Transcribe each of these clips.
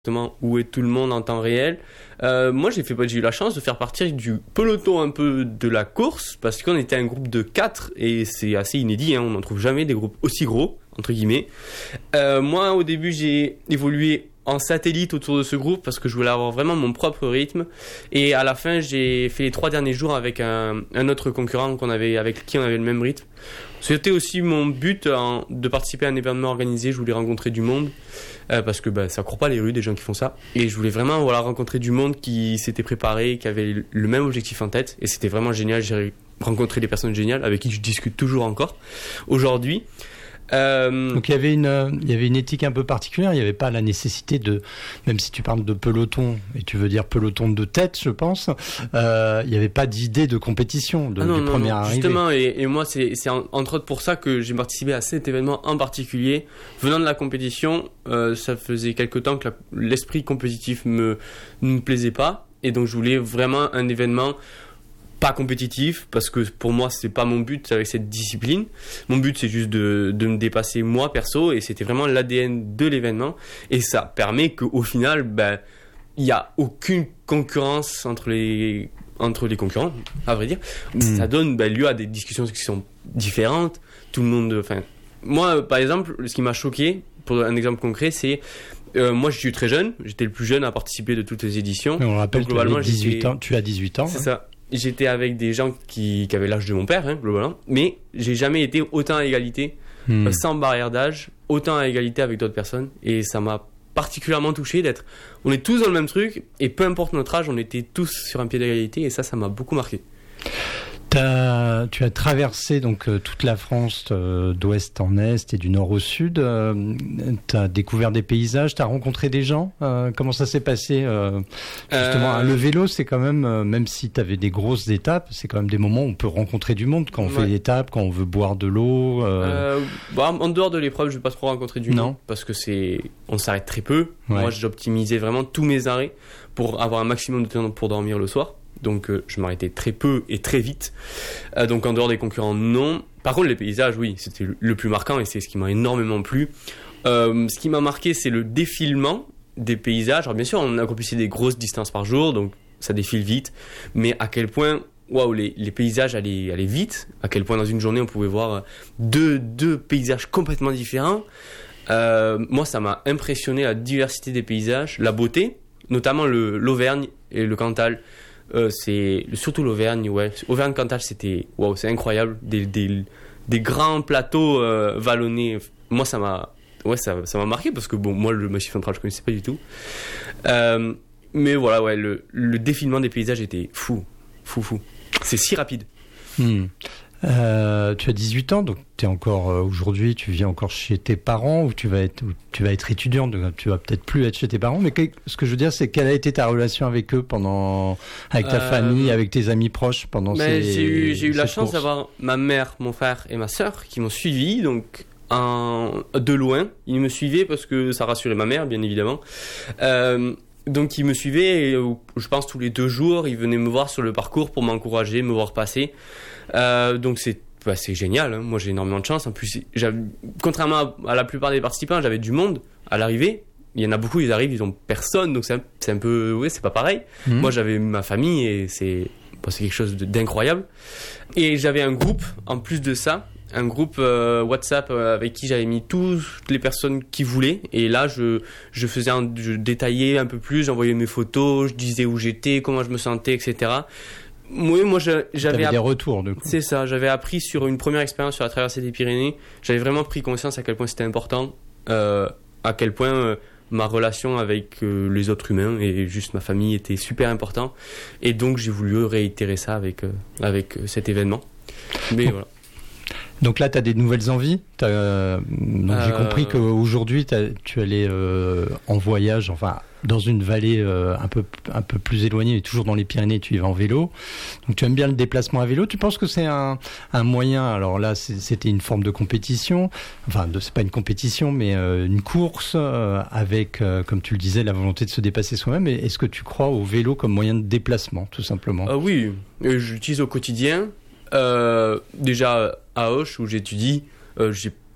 où est tout le monde en temps réel. Moi, j'ai eu la chance de faire partie du peloton un peu de la course, parce qu'on était un groupe de 4, et c'est assez inédit, on n'en trouve jamais des groupes aussi gros, entre guillemets. Moi, au début, j'ai évolué en satellite autour de ce groupe, parce que je voulais avoir vraiment mon propre rythme, et à la fin, j'ai fait les 3 derniers jours avec un autre concurrent avec qui on avait le même rythme. C'était aussi mon but de participer à un événement organisé. Je voulais rencontrer du monde, parce que ça court pas les rues des gens qui font ça, et je voulais vraiment rencontrer du monde qui s'était préparé, qui avait le même objectif en tête, et c'était vraiment génial. J'ai rencontré des personnes géniales avec qui je discute toujours encore aujourd'hui. Donc il y avait une éthique un peu particulière. Il n'y avait pas la nécessité de, même si tu parles de peloton et tu veux dire peloton de tête, je pense, il n'y avait pas d'idée de compétition du premier arrivé. Justement, et moi c'est entre autres pour ça que j'ai participé à cet événement en particulier. Venant de la compétition, ça faisait quelque temps que l'esprit compétitif ne me plaisait pas, et donc je voulais vraiment un événement pas compétitif, parce que pour moi c'est pas mon but avec cette discipline. Mon but c'est juste de me dépasser moi perso, et c'était vraiment l'ADN de l'événement, et ça permet qu'au final il y a aucune concurrence entre les concurrents, à vrai dire. Ça donne lieu à des discussions qui sont différentes. Tout le monde, moi par exemple, ce qui m'a choqué, pour un exemple concret, c'est moi je suis très jeune, j'étais le plus jeune à participer de toutes les éditions. Mais on rappelle, globalement, tu as 18 ans. C'est ça. J'étais avec des gens qui avaient l'âge de mon père, globalement, mais j'ai jamais été autant à égalité, sans barrière d'âge, autant à égalité avec d'autres personnes, et ça m'a particulièrement touché on est tous dans le même truc, et peu importe notre âge, on était tous sur un pied d'égalité, et ça m'a beaucoup marqué. Tu as traversé donc toute la France d'ouest en est et du nord au sud. Tu as découvert des paysages, tu as rencontré des gens. Comment ça s'est passé justement le vélo, c'est quand même si tu avais des grosses étapes, c'est quand même des moments où on peut rencontrer du monde quand on fait l'étape, quand on veut boire de l'eau. En dehors de l'épreuve, je vais pas trop rencontrer du monde, parce que on s'arrête très peu. Ouais. Moi, j'optimisais vraiment tous mes arrêts pour avoir un maximum de temps pour dormir le soir. Donc je m'arrêtais très peu et très vite. Donc en dehors des concurrents, non. Par contre, les paysages, oui, c'était le plus marquant, et c'est ce qui m'a énormément plu. Ce qui m'a marqué, c'est le défilement des paysages. Alors bien sûr, on accomplissait des grosses distances par jour, donc ça défile vite. Mais à quel point, les paysages allaient vite. À quel point dans une journée, on pouvait voir deux paysages complètement différents. Moi, ça m'a impressionné, la diversité des paysages, la beauté, notamment l'Auvergne et le Cantal. C'est surtout l'Auvergne, Auvergne-Cantal, c'est incroyable, des grands plateaux vallonnés. Moi ça m'a marqué, parce que moi le Massif central je connaissais pas du tout, mais voilà, le défilement des paysages était fou, c'est si rapide. Tu as 18 ans, donc tu es encore aujourd'hui, tu vis encore chez tes parents, ou tu vas être étudiant, donc tu vas peut-être plus être chez tes parents. Mais ce que je veux dire, c'est quelle a été ta relation avec eux avec ta famille, avec tes amis proches pendant j'ai eu la chance d'avoir ma mère, mon frère et ma sœur qui m'ont suivi, donc de loin. Ils me suivaient parce que ça rassurait ma mère, bien évidemment. Donc ils me suivaient, et je pense tous les 2 jours, ils venaient me voir sur le parcours pour m'encourager, me voir passer. Donc c'est génial, Moi j'ai énormément de chance. En plus, contrairement à la plupart des participants, j'avais du monde à l'arrivée. Il y en a beaucoup, ils arrivent, ils ont personne, donc c'est un peu, c'est pas pareil. Moi j'avais ma famille, et c'est quelque chose d'incroyable. Et j'avais un groupe, en plus de ça, un groupe WhatsApp avec qui j'avais mis toutes les personnes qui voulaient, et là je détaillais un peu plus, j'envoyais mes photos, je disais où j'étais, comment je me sentais, etc. Oui, moi j'avais des retours de coup. C'est ça, j'avais appris sur une première expérience sur la traversée des Pyrénées. J'avais vraiment pris conscience à quel point c'était important, à quel point ma relation avec les autres humains et juste ma famille était super important, et donc j'ai voulu réitérer ça avec cet événement. Mais voilà. Donc là, tu as des nouvelles envies. Donc j'ai compris qu'aujourd'hui, tu allais en voyage, dans une vallée un peu plus éloignée, mais toujours dans les Pyrénées, tu y vas en vélo. Donc tu aimes bien le déplacement à vélo. Tu penses que c'est un moyen, alors là c'était une forme de compétition, c'est pas une compétition, mais une course avec, comme tu le disais, la volonté de se dépasser soi-même. Et est-ce que tu crois au vélo comme moyen de déplacement, tout simplement ? Oui, j'utilise au quotidien. Déjà à Auch où j'étudie, j'ai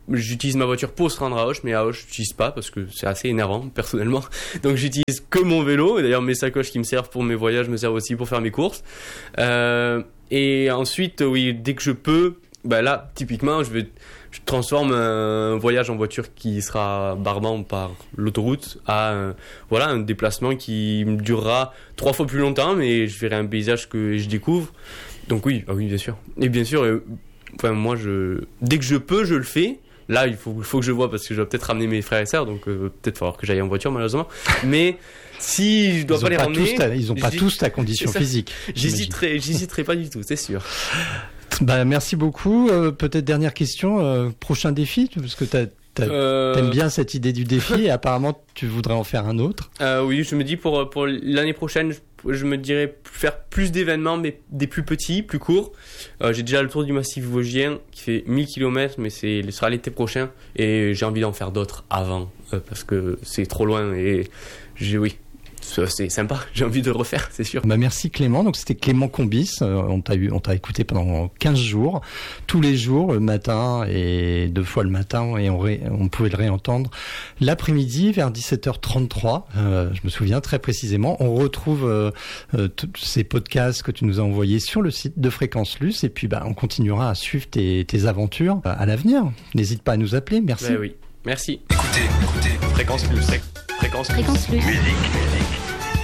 j'utilise ma voiture pour se rendre à Auch, mais à Auch, j'utilise pas parce que c'est assez énervant, personnellement. Donc, j'utilise que mon vélo. Et d'ailleurs, mes sacoches qui me servent pour mes voyages me servent aussi pour faire mes courses. Et ensuite, oui, dès que je peux, là, typiquement, je transforme un voyage en voiture qui sera barbant par l'autoroute à un déplacement qui me durera 3 fois plus longtemps, mais je verrai un paysage que je découvre. Donc oui, bien sûr. Et bien sûr, moi, dès que je peux, je le fais. Là, il faut que je vois parce que je dois peut-être ramener mes frères et sœurs, donc peut-être falloir que j'aille en voiture malheureusement. Mais si je dois pas les ramener, ils ont pas tous ta condition physique. J'hésiterai pas du tout, c'est sûr. Merci beaucoup. Peut-être dernière question, prochain défi, parce que t'aimes bien cette idée du défi et apparemment tu voudrais en faire un autre. Oui, je me dis pour l'année prochaine, je me dirais faire plus d'événements, mais des plus petits, plus courts. J'ai déjà le tour du massif vosgien qui fait 1000 km, mais ce sera l'été prochain et j'ai envie d'en faire d'autres avant parce que c'est trop loin et c'est sympa, j'ai envie de le refaire, c'est sûr. Merci Clément, donc c'était Clément Combis, on t'a écouté pendant 15 jours, tous les jours, le matin et 2 fois le matin, et on pouvait le réentendre l'après-midi vers 17h33, je me souviens très précisément. On retrouve tous ces podcasts que tu nous as envoyés sur le site de Fréquence Luce, et puis on continuera à suivre tes aventures à l'avenir. N'hésite pas à nous appeler, merci. Oui, merci. Écoutez, Fréquence Luce. Musique.